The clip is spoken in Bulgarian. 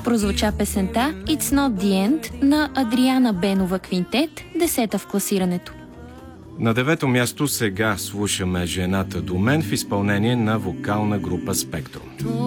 прозвуча песента It's Not The End на Адриана Бенова Квинтет, 10-та в класирането. На 9-то място сега слушаме Жената до мен в изпълнение на вокална група Спектрум.